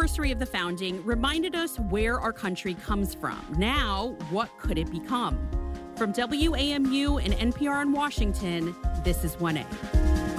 anniversary of the founding reminded us where our country comes from. Now, what could it become? From WAMU and NPR in Washington, this is 1A.